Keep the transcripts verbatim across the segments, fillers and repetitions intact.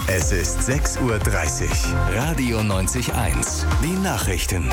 Es ist sechs Uhr dreißig. Radio neunzig eins. Die Nachrichten.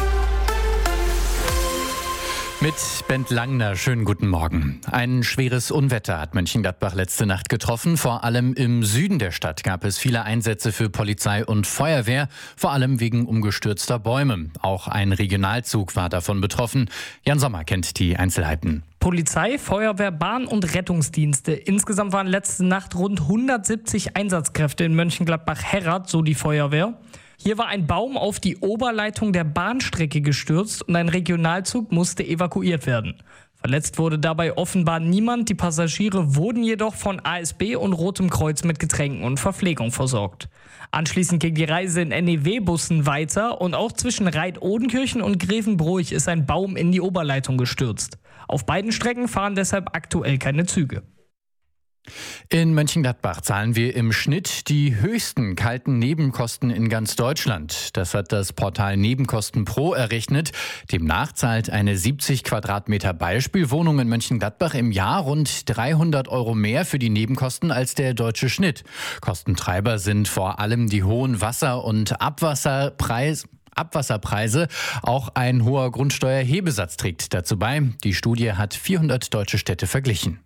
Mit Bent Langner, schönen guten Morgen. Ein schweres Unwetter hat Mönchengladbach letzte Nacht getroffen. Vor allem im Süden der Stadt gab es viele Einsätze für Polizei und Feuerwehr, vor allem wegen umgestürzter Bäume. Auch ein Regionalzug war davon betroffen. Jan Sommer kennt die Einzelheiten. Polizei, Feuerwehr, Bahn- und Rettungsdienste. Insgesamt waren letzte Nacht rund hundertsiebzig Einsatzkräfte in Mönchengladbach-Herrad, so die Feuerwehr. Hier war ein Baum auf die Oberleitung der Bahnstrecke gestürzt und ein Regionalzug musste evakuiert werden. Verletzt wurde dabei offenbar niemand. Die Passagiere wurden jedoch von A S B und Rotem Kreuz mit Getränken und Verpflegung versorgt. Anschließend ging die Reise in N E W-Bussen weiter und auch zwischen Reit-Odenkirchen und Grevenbroich ist ein Baum in die Oberleitung gestürzt. Auf beiden Strecken fahren deshalb aktuell keine Züge. In Mönchengladbach zahlen wir im Schnitt die höchsten kalten Nebenkosten in ganz Deutschland. Das hat das Portal Nebenkosten Pro errechnet. Demnach zahlt eine siebzig Quadratmeter Beispielwohnung in Mönchengladbach im Jahr rund dreihundert Euro mehr für die Nebenkosten als der deutsche Schnitt. Kostentreiber sind vor allem die hohen Wasser- und Abwasserpreise. Abwasserpreise. Auch ein hoher Grundsteuerhebesatz trägt dazu bei. Die Studie hat vierhundert deutsche Städte verglichen.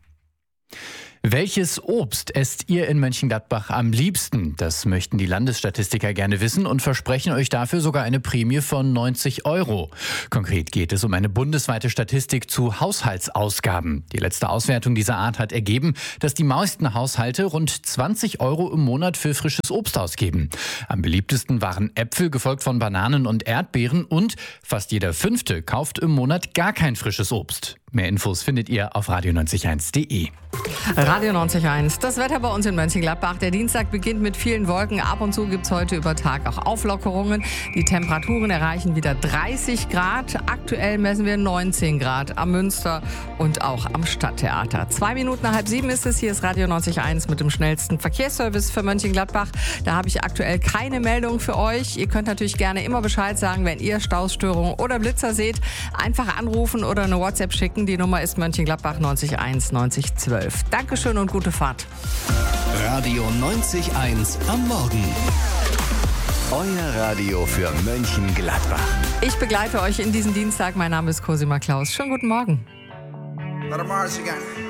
Welches Obst esst ihr in Mönchengladbach am liebsten? Das möchten die Landesstatistiker gerne wissen und versprechen euch dafür sogar eine Prämie von neunzig Euro. Konkret geht es um eine bundesweite Statistik zu Haushaltsausgaben. Die letzte Auswertung dieser Art hat ergeben, dass die meisten Haushalte rund zwanzig Euro im Monat für frisches Obst ausgeben. Am beliebtesten waren Äpfel, gefolgt von Bananen und Erdbeeren, und fast jeder Fünfte kauft im Monat gar kein frisches Obst. Mehr Infos findet ihr auf radio neunzig eins punkt de. Radio neunzig eins. Das Wetter bei uns in Mönchengladbach. Der Dienstag beginnt mit vielen Wolken. Ab und zu gibt es heute über Tag auch Auflockerungen. Die Temperaturen erreichen wieder dreißig Grad. Aktuell messen wir neunzehn Grad am Münster und auch am Stadttheater. Zwei Minuten nach halb sieben ist es. Hier ist Radio neunzig eins mit dem schnellsten Verkehrsservice für Mönchengladbach. Da habe ich aktuell keine Meldung für euch. Ihr könnt natürlich gerne immer Bescheid sagen, wenn ihr Staustörungen oder Blitzer seht. Einfach anrufen oder eine WhatsApp schicken. Die Nummer ist Mönchengladbach neunzig eins neunzig zwölf. Dankeschön und gute Fahrt. Radio neunzig eins am Morgen. Euer Radio für Mönchengladbach. Ich begleite euch in diesen Dienstag. Mein Name ist Cosima Klaus. Schönen guten Morgen. Let 'em march again.